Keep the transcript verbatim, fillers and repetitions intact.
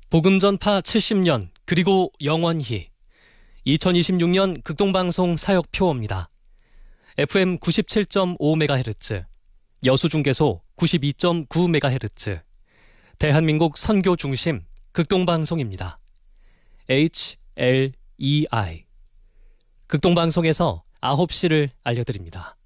복음전파 칠십 년 그리고 영원히 이천이십육 년 극동방송 사역표어입니다. 에프엠 구십칠 점 오 메가헤르츠, 여수중계소 구십이 점 구 메가헤르츠, 대한민국 선교 중심 극동방송입니다. 에이치 엘 이 아이 극동방송에서 아홉 시를 알려드립니다.